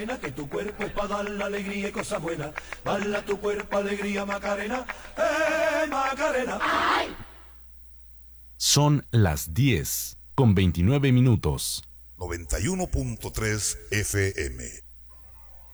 Que tu cuerpo es para dar la alegría y cosas buenas. Bala tu cuerpo, alegría, Macarena. Macarena! ¡Ay! Son las 10:29. 91.3 FM.